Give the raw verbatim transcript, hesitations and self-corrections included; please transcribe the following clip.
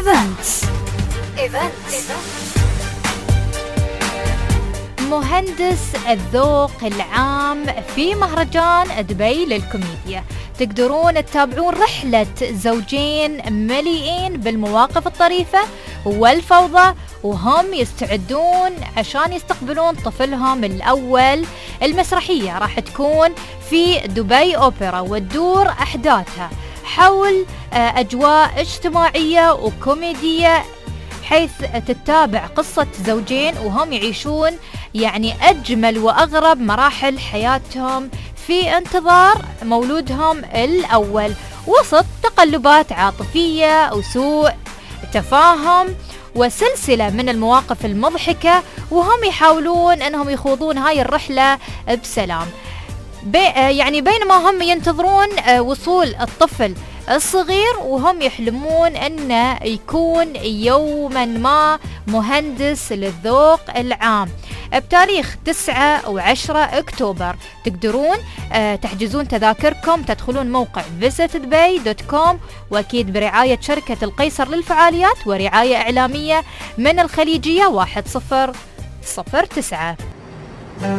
إيفنتس. إيفنتس. مهندس الذوق العام في مهرجان دبي للكوميديا. تقدرون تتابعون رحلة زوجين مليئين بالمواقف الطريفة والفوضى وهم يستعدون عشان يستقبلون طفلهم الأول. المسرحية راح تكون في دبي أوبرا وتدور أحداثها حول أجواء اجتماعية وكوميدية، حيث تتابع قصة زوجين وهم يعيشون يعني أجمل وأغرب مراحل حياتهم في انتظار مولودهم الأول، وسط تقلبات عاطفية وسوء تفاهم وسلسلة من المواقف المضحكة، وهم يحاولون أنهم يخوضون هاي الرحلة بسلام. بي يعني بينما هم ينتظرون وصول الطفل الصغير وهم يحلمون أنه يكون يوما ما مهندس للذوق العام بتاريخ تسعة وعشرة أكتوبر. تقدرون تحجزون تذاكركم، تدخلون موقع فيزيت دبي دوت كوم، وأكيد برعاية شركة القيصر للفعاليات ورعاية إعلامية من الخليجية واحد صفر صفر تسعة.